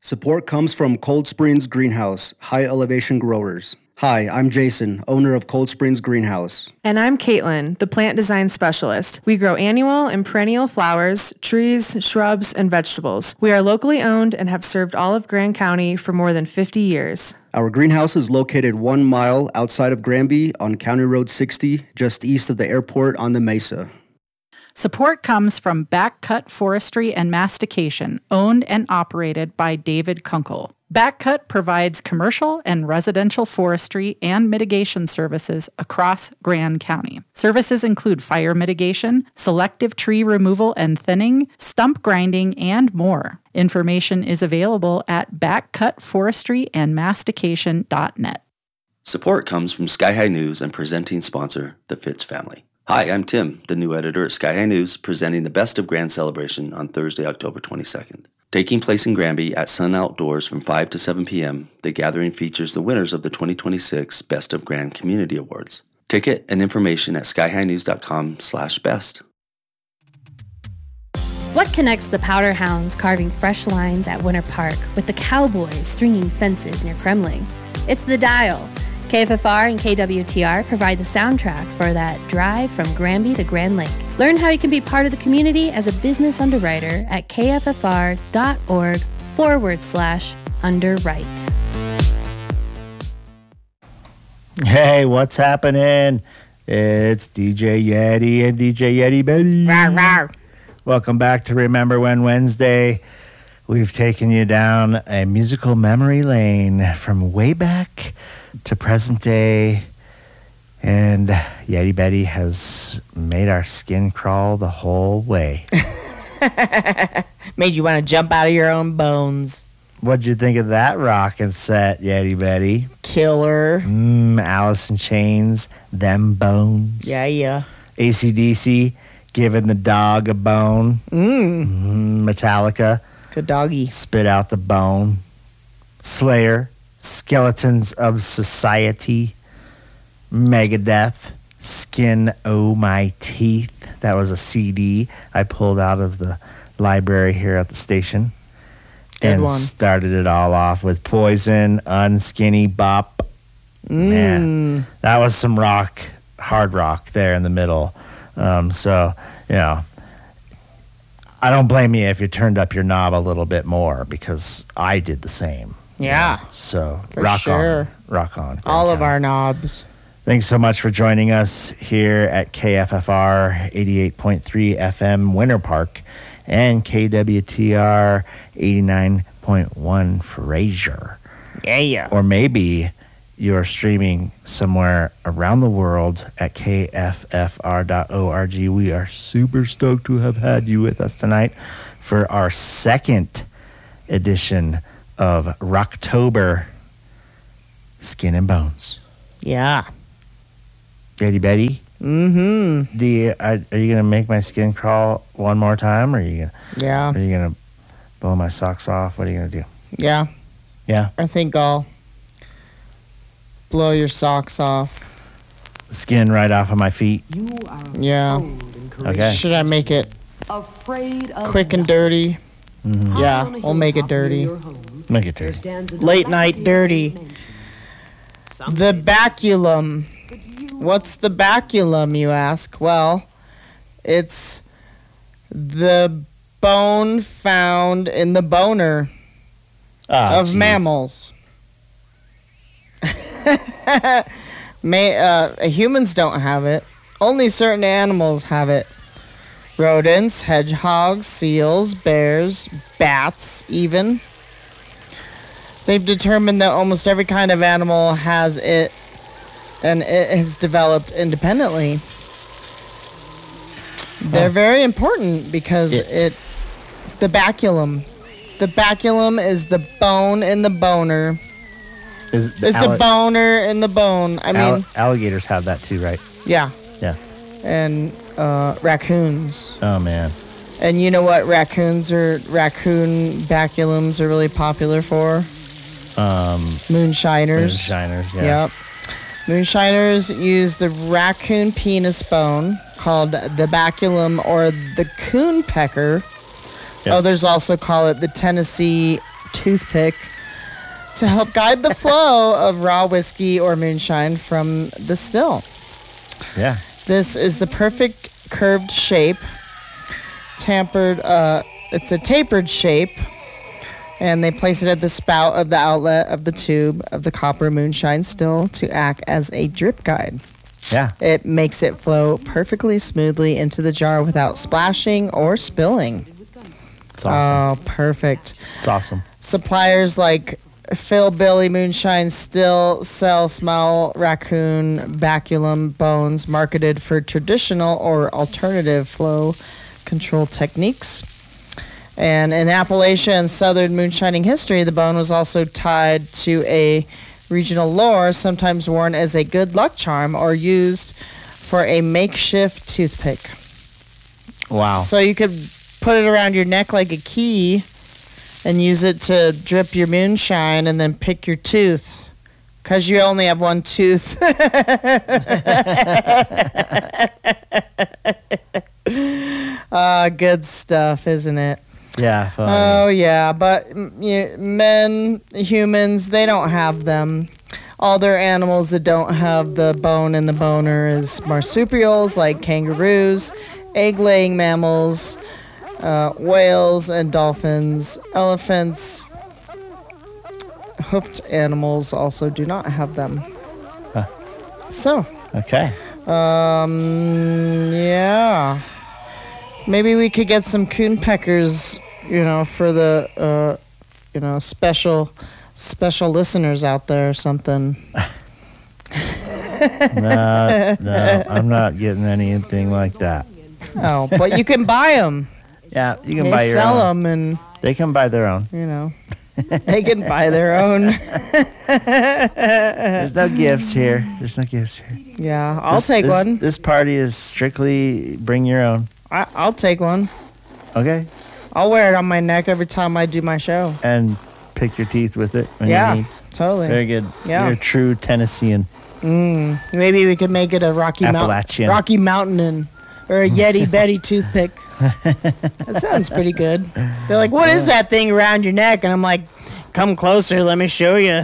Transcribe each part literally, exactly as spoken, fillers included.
Support comes from Cold Springs Greenhouse, high elevation growers. Hi, I'm Jason, owner of Cold Springs Greenhouse. And I'm Caitlin, the plant design specialist. We grow annual and perennial flowers, trees, shrubs, and vegetables. We are locally owned and have served all of Grand County for more than fifty years. Our greenhouse is located one mile outside of Granby on County Road sixty, just east of the airport on the Mesa. Support comes from Backcut Forestry and Mastication, owned and operated by David Kunkel. Backcut provides commercial and residential forestry and mitigation services across Grand County. Services include fire mitigation, selective tree removal and thinning, stump grinding, and more. Information is available at backcut forestry and mastication dot net. Support comes from Sky High News and presenting sponsor, the Fitz family. Hi, I'm Tim, the new editor at Sky High News, presenting the Best of Grand celebration on Thursday, October twenty-second. Taking place in Granby at Sun Outdoors from five to seven p.m., the gathering features the winners of the twenty twenty-six Best of Grand Community Awards. Ticket and information at skyhighnews.com slash best. What connects the Powder Hounds carving fresh lines at Winter Park with the Cowboys stringing fences near Kremling? It's the Dial. K F F R and K W T R provide the soundtrack for that drive from Granby to Grand Lake. Learn how you can be part of the community as a business underwriter at kffr.org forward slash underwrite. Hey, what's happening? It's D J Yeti and D J Yeti Betty. Rawr, rawr. Welcome back to Remember When Wednesday. We've taken you down a musical memory lane from way back to present day, and Yeti Betty has made our skin crawl the whole way. Made you want to jump out of your own bones. What'd you think of that rockin' set, Yeti Betty? Killer. Mmm, Alice in Chains, Them Bones. Yeah, yeah. A C D C, Giving the Dog a Bone. Mmm. Mm, Metallica, Good doggy. Spit Out the Bone. Slayer, Skeletons of Society. Megadeth, Skin O' My Teeth. That was a C D I pulled out of the library here at the station. Good and one. Started it all off with Poison, Unskinny Bop. Mm. Man, that was some rock, hard rock there in the middle. Um, so, you know, I don't blame you if you turned up your knob a little bit more, because I did the same. Yeah. You know? So, For rock sure. on. Rock on. Grand All of County. our knobs. Thanks so much for joining us here at K F F R eighty-eight point three F M Winter Park and K W T R eighty-nine point one Fraser. Yeah, yeah. Or maybe you're streaming somewhere around the world at K F F R dot org. We are super stoked to have had you with us tonight for our second edition of Rocktober Skin and Bones. Yeah. Betty Betty, Mm-hmm. do you, are, are you gonna make my skin crawl one more time, or are you gonna Yeah. are you gonna blow my socks off? What are you gonna do? Yeah. Yeah, I think I'll blow your socks off. skin right off of my feet. You are Yeah. bold and courageous. Okay. Should I make it Afraid of quick and nothing. dirty? Mm-hmm. High Yeah, on a we'll make it hilltop near dirty. your home, Make it there dirty. stands a Late night dirty. dilapidated mansion. Some The say baculum. but you What's the baculum, you ask? Well, it's the bone found in the boner Ah, of jeez. mammals. May, uh, humans don't have it. Only certain animals have it. Rodents, hedgehogs, seals, bears, bats, even. They've determined that almost every kind of animal has it, and it has developed independently. They're very important because It. it, the baculum. The baculum is the bone in the boner. Is, It's the alli- boner in the bone. I mean, alli- alligators have that too, right? yeah. Yeah. And uh, raccoons. Oh man. And you know what raccoons are, raccoon baculums are really popular for? Um, Moonshiners. Moonshiners. Yeah. Yep. Moonshiners use the raccoon penis bone, called the baculum or the coon pecker. Yep. Others also call it the Tennessee toothpick to help guide the flow of raw whiskey or moonshine from the still. Yeah. This is the perfect curved shape. Tampered, uh, it's a tapered shape. And they place it at the spout of the outlet of the tube of the copper moonshine still to act as a drip guide. Yeah. It makes it flow perfectly smoothly into the jar without splashing or spilling. It's awesome. Oh, perfect. It's awesome. Suppliers like Phil Billy Moonshine still sell Smile Raccoon Baculum Bones marketed for traditional or alternative flow control techniques. And in Appalachia and Southern moonshining history, the bone was also tied to a regional lore, sometimes worn as a good luck charm or used for a makeshift toothpick. Wow. So you could put it around your neck like a key and use it to drip your moonshine and then pick your tooth. Because you only have one tooth. Ah, uh, good stuff, isn't it? Yeah. Funny. Oh, yeah. But mm, yeah, men, humans, they don't have them. All their animals that don't have the bone in the boner is marsupials like kangaroos, egg-laying mammals, uh, whales and dolphins, elephants. Hoofed animals also do not have them. Huh. So. Okay. Um. Yeah. Maybe we could get some coon peckers, you know, for the, uh, you know, special, special listeners out there or something. no, no, I'm not getting anything like that. Oh, but you can buy them. Yeah, you can they buy your sell own. them, and they can buy their own. You know, they can buy their own. There's no gifts here. There's no gifts here. Yeah, I'll this, take this, one. This party is strictly bring your own. I, I'll take one. Okay. I'll wear it on my neck every time I do my show. And pick your teeth with it when yeah, you need. Totally. Very good. Yeah. You're a true Tennessean. Mm, maybe we could make it a Rocky Mountain, Appalachian. Rocky Mountain, and, or a Yeti Betty toothpick. That sounds pretty good. They're like, "What is that thing around your neck?" And I'm like, "Come closer, let me show you."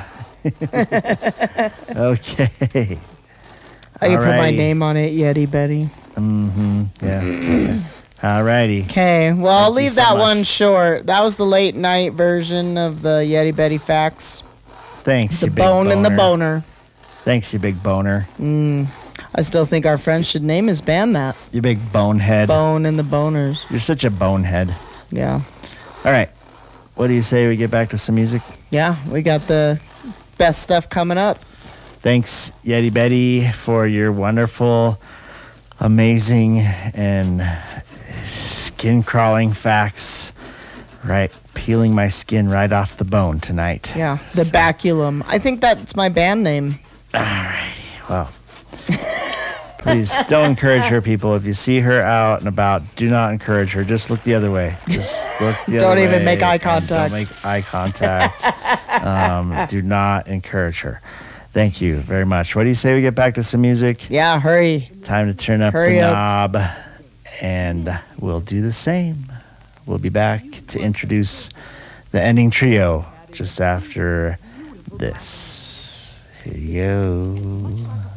Okay. I can put my Alrighty. name on it, Yeti Betty. Mm-hmm. Yeah. Okay. Alrighty. Okay, well, I'll Thank you leave so that much. one short. That was the late night version of the Yeti Betty facts. Thanks, The you big bone and the boner. boner. Thanks, you big boner. Mm. I still think our friends should name his band that. You big bonehead. Bone and the Boners. You're such a bonehead. Yeah. All right. What do you say we get back to some music? Yeah, we got the best stuff coming up. Thanks, Yeti Betty, for your wonderful, amazing, and skin-crawling facts. Right, peeling my skin right off the bone tonight. Yeah, the So- Baculum. I think that's my band name. Alrighty, well. Please don't encourage her, people. If you see her out and about, do not encourage her. Just look the other way. Just look the Don't other way. even make eye and contact. Don't make eye contact. um, do not encourage her. Thank you very much. What do you say we get back to some music? Yeah, hurry. Time to turn up Hurry the up. knob, and we'll do the same. We'll be back to introduce the ending trio just after this. Here you go.